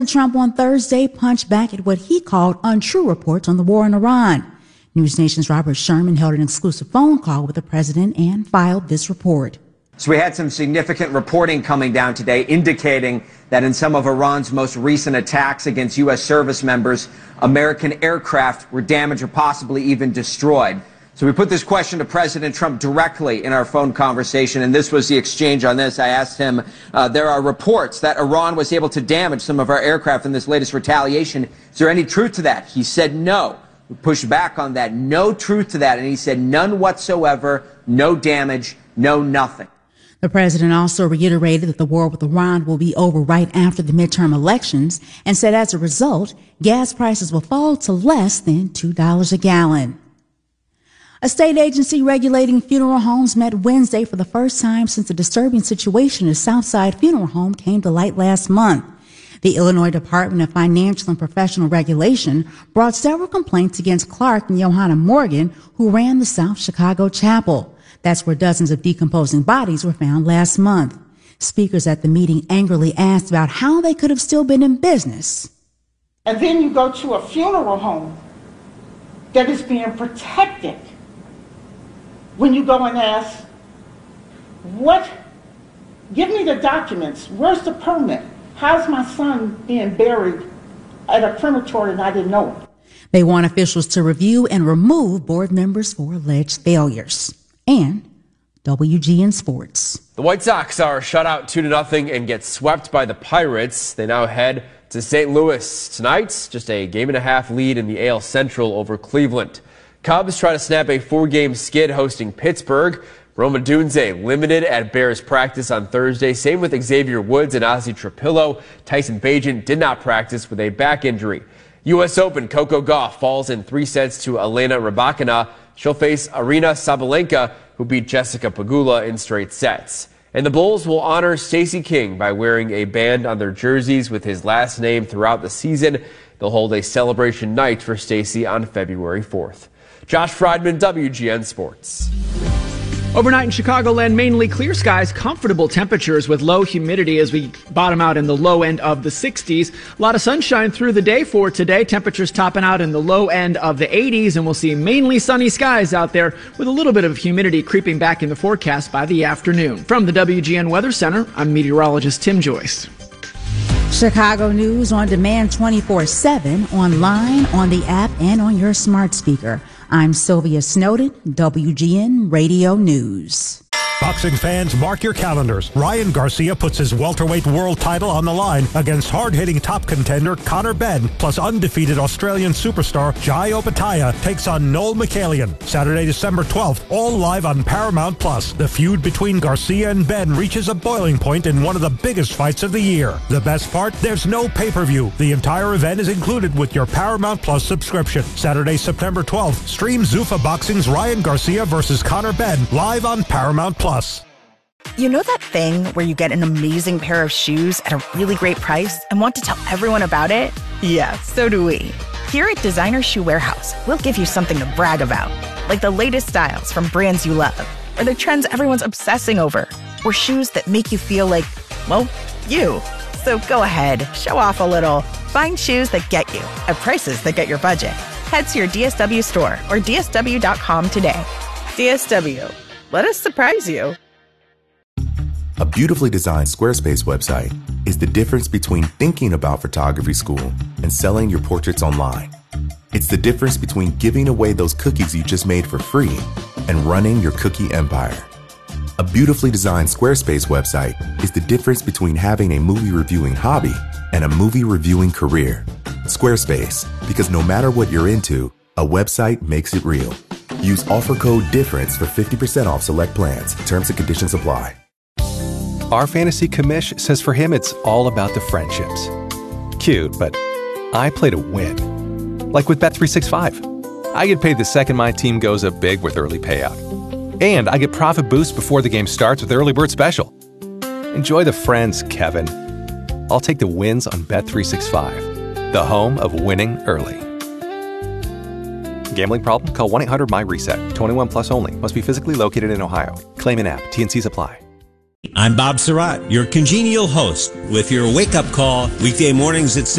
Trump on Thursday punched back at what he called untrue reports on the war in Iran. News Nation's Robert Sherman held an exclusive phone call with the president and filed this report. So we had some significant reporting coming down today indicating that in some of Iran's most recent attacks against U.S. service members, American aircraft were damaged or possibly even destroyed. So we put this question to President Trump directly in our phone conversation, and this was the exchange on this. I asked him, there are reports that Iran was able to damage some of our aircraft in this latest retaliation. Is there any truth to that? He said no. We pushed back on that. No truth to that. And he said none whatsoever, no damage, no nothing. The president also reiterated that the war with Iran will be over right after the midterm elections and said as a result, gas prices will fall to less than $2 a gallon. A state agency regulating funeral homes met Wednesday for the first time since a disturbing situation at Southside Funeral Home came to light last month. The Illinois Department of Financial and Professional Regulation brought several complaints against Clark and Johanna Morgan, who ran the South Chicago Chapel. That's where dozens of decomposing bodies were found last month. Speakers at the meeting angrily asked about how they could have still been in business. And then you go to a funeral home that is being protected. When you go and ask, give me the documents, where's the permit? How's my son being buried at a crematory and I didn't know it? They want officials to review and remove board members for alleged failures. And WGN Sports. The White Sox are shut out 2-0 and get swept by the Pirates. They now head to St. Louis tonight. Just a game-and-a-half lead in the AL Central over Cleveland. Cubs try to snap a 4-game skid hosting Pittsburgh. Roma Dunze limited at Bears practice on Thursday. Same with Xavier Woods and Ozzie Trapillo. Tyson Bagent did not practice with a back injury. U.S. Open, Coco Gauff falls in 3 sets to Elena Rybakina. She'll face Aryna Sabalenka, who beat Jessica Pegula in straight sets. And the Bulls will honor Stacey King by wearing a band on their jerseys with his last name throughout the season. They'll hold a celebration night for Stacey on February 4th. Josh Friedman, WGN Sports. Overnight in Chicagoland, mainly clear skies, comfortable temperatures with low humidity as we bottom out in the low end of the 60s. A lot of sunshine through the day for today. Temperatures topping out in the low end of the 80s, and we'll see mainly sunny skies out there with a little bit of humidity creeping back in the forecast by the afternoon. From the WGN Weather Center, I'm meteorologist Tim Joyce. Chicago News on demand 24/7, online, on the app, and on your smart speaker. I'm Sylvia Snowden, WGN Radio News. Boxing fans, mark your calendars. Ryan Garcia puts his welterweight world title on the line against hard-hitting top contender Conor Benn, plus undefeated Australian superstar Jai Opetaia takes on Noel Michelian. Saturday, December 12th, all live on Paramount+. The feud between Garcia and Benn reaches a boiling point in one of the biggest fights of the year. The best part? There's no pay-per-view. The entire event is included with your Paramount+ subscription. Saturday, September 12th, stream Zuffa Boxing's Ryan Garcia versus Conor Benn live on Paramount+. You know that thing where you get an amazing pair of shoes at a really great price and want to tell everyone about it? Yeah, so do we. Here at Designer Shoe Warehouse, we'll give you something to brag about, like the latest styles from brands you love, or the trends everyone's obsessing over, or shoes that make you feel like, well, you. So go ahead, show off a little. Find shoes that get you at prices that get your budget. Head to your DSW store or DSW.com today. DSW. Let us surprise you. A beautifully designed Squarespace website is the difference between thinking about photography school and selling your portraits online. It's the difference between giving away those cookies you just made for free and running your cookie empire. A beautifully designed Squarespace website is the difference between having a movie reviewing hobby and a movie reviewing career. Squarespace, because no matter what you're into, a website makes it real. Use offer code DIFFERENCE for 50% off select plans. Terms and conditions apply. Our fantasy commish says for him it's all about the friendships. Cute, but I play to win. Like with Bet365. I get paid the second my team goes up big with early payout. And I get profit boost before the game starts with Early Bird Special. Enjoy the friends, Kevin. I'll take the wins on Bet365, the home of winning early. Gambling problem? Call 1-800-MY-RESET. 21 plus only. Must be physically located in Ohio. Claim in app. T&Cs apply. I'm Bob Surratt, your congenial host, with your wake-up call weekday mornings at 6.